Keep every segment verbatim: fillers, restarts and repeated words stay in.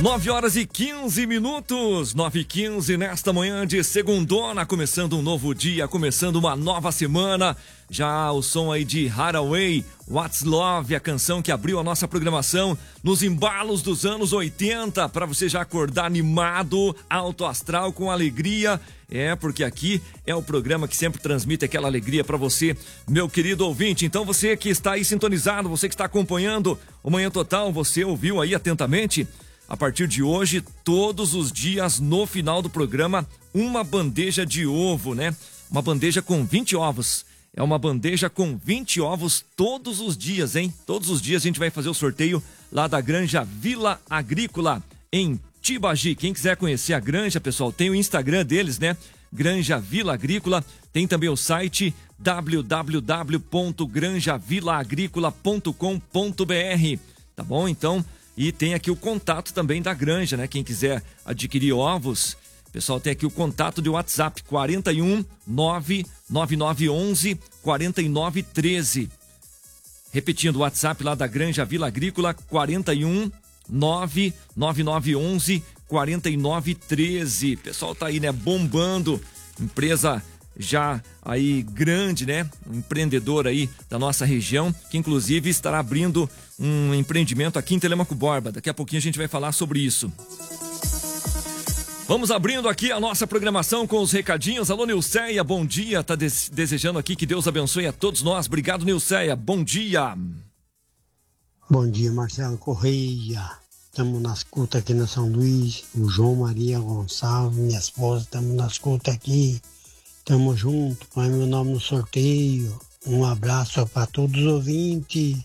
nove horas e quinze minutos, nove e quinze nesta manhã de segundona, começando um novo dia, começando uma nova semana. Já o som aí de Haraway, What's Love, a canção que abriu a nossa programação nos embalos dos anos oitenta, para você já acordar animado, alto astral, com alegria. É, porque aqui é o programa que sempre transmite aquela alegria para você, meu querido ouvinte. Então você que está aí sintonizado, você que está acompanhando o Manhã Total, você ouviu aí atentamente? A partir de hoje, todos os dias, no final do programa, uma bandeja de ovo, né? Uma bandeja com vinte ovos. É uma bandeja com vinte ovos todos os dias, hein? Todos os dias a gente vai fazer o sorteio lá da Granja Vila Agrícola, em Tibagi. Quem quiser conhecer a granja, pessoal, tem o Instagram deles, né? Granja Vila Agrícola. Tem também o site w w w ponto granja vila agrícola ponto com ponto b r. Tá bom? Então... E tem aqui o contato também da granja, né? Quem quiser adquirir ovos, pessoal, tem aqui o contato de WhatsApp quarenta e um, nove nove nove onze, quarenta e nove treze. Repetindo o WhatsApp lá da Granja Vila Agrícola, quarenta e um, nove nove nove onze, quarenta e nove treze. Pessoal tá aí, né? Bombando. Empresa já aí grande, né? Um empreendedor aí da nossa região, que inclusive estará abrindo um empreendimento aqui em Telêmaco Borba. Daqui a pouquinho a gente vai falar sobre isso. Vamos abrindo aqui a nossa programação com os recadinhos. Alô, Nilceia, bom dia. Tá des- desejando aqui que Deus abençoe a todos nós. Obrigado, Nilceia. Bom dia. Bom dia, Marcelo Correia. Estamos na escuta aqui na São Luís. O João Maria Gonçalves, minha esposa, estamos na escuta aqui. Tamo junto, põe meu nome no sorteio. Um abraço para todos os ouvintes.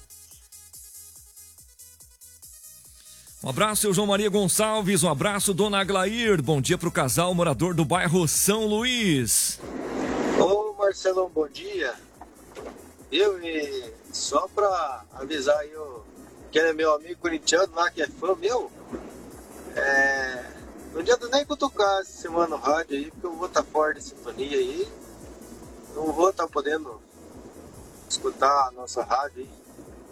Um abraço, seu João Maria Gonçalves. Um abraço, dona Aglair. Bom dia pro casal morador do bairro São Luís. Ô Marcelão, bom dia. Eu, e só pra avisar aí, o, que ele é meu amigo corintiano lá, que é fã meu, é... não adianta nem cutucar essa semana no rádio aí, porque eu vou estar fora de sintonia aí. Não vou estar podendo escutar a nossa rádio aí.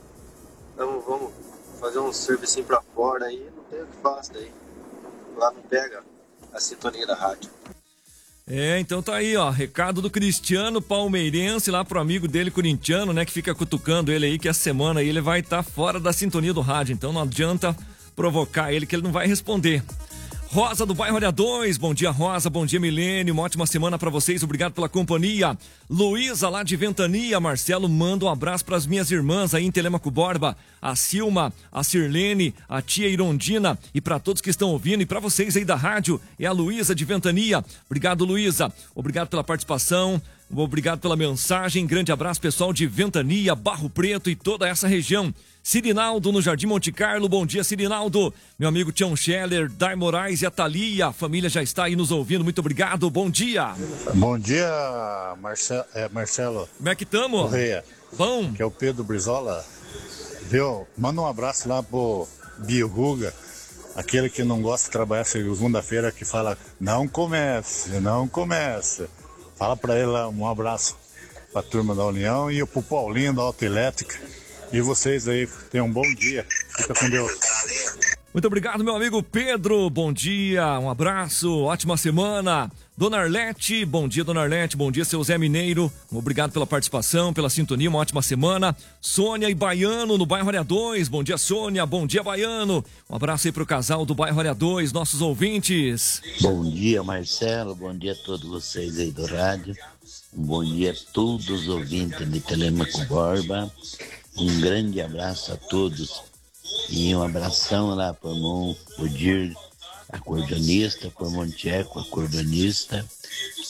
Então vamos fazer um serviço pra fora aí, não tem o que faço daí. Lá não pega a sintonia da rádio. É, então tá aí, ó, recado do Cristiano Palmeirense lá pro amigo dele corintiano, né, que fica cutucando ele aí, que essa semana aí ele vai estar fora da sintonia do rádio, então não adianta provocar ele que ele não vai responder. Rosa do bairro Área dois, bom dia Rosa, bom dia Milênio, uma ótima semana pra vocês, obrigado pela companhia. Luísa lá de Ventania, Marcelo, manda um abraço pras minhas irmãs aí em Telêmaco Borba, a Silma, a Sirlene, a tia Irondina e pra todos que estão ouvindo e pra vocês aí da rádio, é a Luísa de Ventania. Obrigado, Luísa, obrigado pela participação, obrigado pela mensagem, grande abraço pessoal de Ventania, Barro Preto e toda essa região. Cirinaldo no Jardim Monte Carlo, bom dia Cirinaldo, meu amigo Tião Scheller, Dai Moraes e a Thalia, a família já está aí nos ouvindo, muito obrigado, bom dia. Bom dia, Marcelo, é, Marcelo. Como é que tamo? Correia. Bom. Que é o Pedro Brizola, viu? Manda um abraço lá pro Biruga, aquele que não gosta de trabalhar segunda-feira, que fala, não comece, não comece. Fala pra ele lá, um abraço pra turma da União e pro Paulinho da Autoelétrica. E vocês aí, tenham um bom dia. Fica com Deus. Muito obrigado, meu amigo Pedro. Bom dia, um abraço, ótima semana. Dona Arlete, bom dia, Dona Arlete. Bom dia, seu Zé Mineiro. Obrigado pela participação, pela sintonia, uma ótima semana. Sônia e Baiano, no bairro Área dois. Bom dia, Sônia. Bom dia, Baiano. Um abraço aí pro casal do bairro Área dois, nossos ouvintes. Bom dia, Marcelo. Bom dia a todos vocês aí do rádio. Um bom dia a todos os ouvintes de Telêmaco Borba. Um grande abraço a todos e um abração lá para o irmão Odir, acordeonista, para o irmão Tcheco, acordeonista,